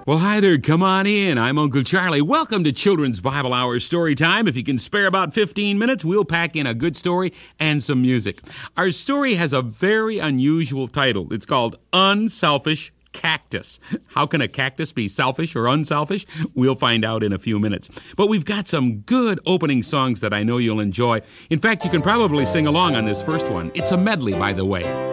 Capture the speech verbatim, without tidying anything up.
Well, hi there. Come on in. I'm Uncle Charlie. Welcome to Children's Bible Hour Story Time. If you can spare about fifteen minutes, we'll pack in a good story and some music. Our story has a very unusual title. It's called Unselfish Cactus. How can a cactus be selfish or unselfish? We'll find out in a few minutes. But we've got some good opening songs that I know you'll enjoy. In fact, you can probably sing along on this first one. It's a medley, by the way.